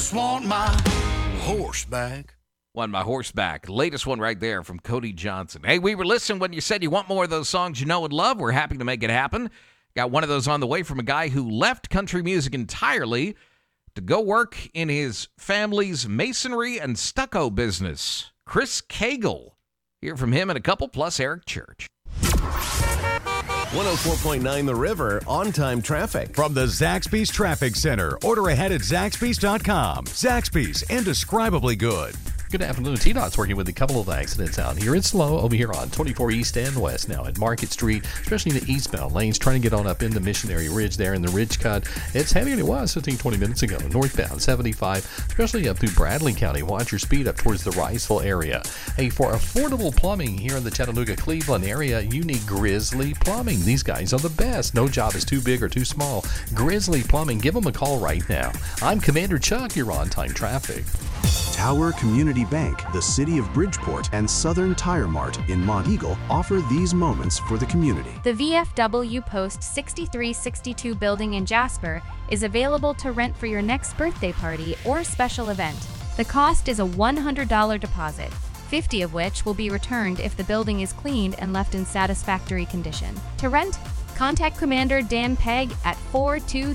just want my horse back. Want my horse back. Latest one right there from Cody Johnson. Hey, we were listening when you said you want more of those songs you know and love. We're happy to make it happen. Got one of those on the way from a guy who left country music entirely to go work in his family's masonry and stucco business. Chris Cagle. Hear from him in a couple, plus Eric Church. 104.9 The River, on-time traffic. From the Zaxby's Traffic Center. Order ahead at Zaxby's.com. Zaxby's, indescribably good. Good afternoon. TDOT's working with a couple of accidents out here. It's slow over here on 24 East and West now at Market Street, especially in the eastbound lanes, trying to get on up into Missionary Ridge there in the Ridge Cut. It's heavier than it was 20 minutes ago. Northbound 75, especially up through Bradley County. Watch your speed up towards the Riceville area. Hey, for affordable plumbing here in the Chattanooga-Cleveland area, you need Grizzly Plumbing. These guys are the best. No job is too big or too small. Grizzly Plumbing. Give them a call right now. I'm Commander Chuck. You're on-time traffic. Tower Community Bank, the City of Bridgeport, and Southern Tire Mart in Monteagle offer these moments for the community. The VFW Post 6362 building in Jasper is available to rent for your next birthday party or special event. The cost is a $100 deposit, $50 of which will be returned if the building is cleaned and left in satisfactory condition. To rent, contact Commander Dan Pegg at 423